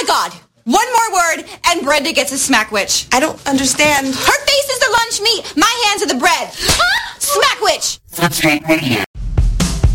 God. One more word, and Brenda gets a smack witch. I don't understand. Her face is the lunch meat. My hands are the bread. Smack witch. Footscray Radio.